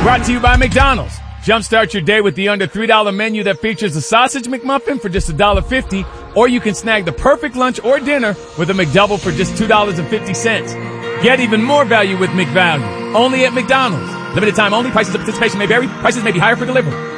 Brought to you by McDonald's. Jumpstart your day with the under $3 menu that features a sausage McMuffin for just $1.50, or you can snag the perfect lunch or dinner with a McDouble for just $2.50. Get even more value with McValue. Only at McDonald's. Limited time only. Prices of participation may vary. Prices may be higher for delivery.